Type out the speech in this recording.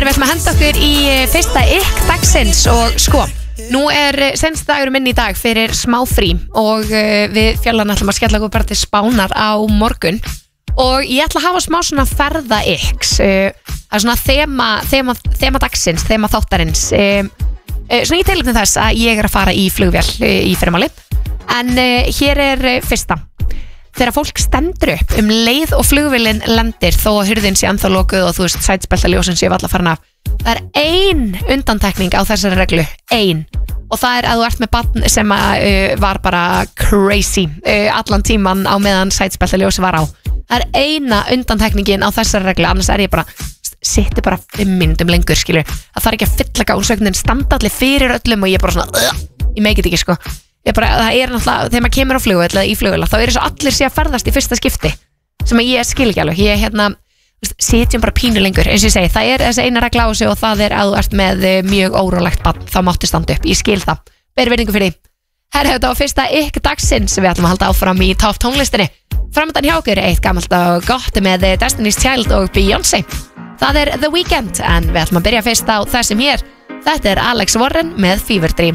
við ætlum að henda okkur í fyrsta ykk dagsins og sko, nú senst dagur minn í dag fyrir smá frí og við fjallan ætlum að skella okkur bara til Spánar á morgun og ég ætla að hafa smá svona ferða ykks, það svona þema dagsins, þema þáttarins, svona í tilefni þess að ég að fara í flugvél í fyrramáli, en hér fyrsta. Þegar fólk stendur upp leið og flugvélin lendir þó að hurðin sé ennþá lokuð og þú veist sætspeltaljósin sé alla farin af. Það er ein undantekning á þessari reglu, ein. Og það er að þú ert með barn sem var bara crazy allan tíman á meðan sætspeltaljósi var á. Það er eina undantekningin á þessari reglu, annars ég bara sitti bara 5 mínútum lengur, skilur. Það þarf ekki að fylla gánsögnin, standa allir fyrir öllum og ég bara svona, ég meikið ekki sko. Það náttúrulega, þegar maður kemur á flugvél eða í flugvél, þá svo allir sé að ferðast í fyrsta skipti sem að ég skil ekki alveg. Ég sitjum bara pínu lengur, eins og ég segi, það er þessi eina regla á sig og það er að þú ert með mjög órólegt barn, þá máttu standa upp, ég skil það. Beri virðingu fyrir því. Herra, þetta var fyrsta ykk dagsins, við ætlum að halda áfram í topp tónlistinni. Framöndan hjá okkur eitt gamalt og gott með Destiny's Child og Beyoncé. Það er The Weeknd, en við ætlum að byrja fyrst á þessum hér. Þetta er Alex Warren með Fever Dream.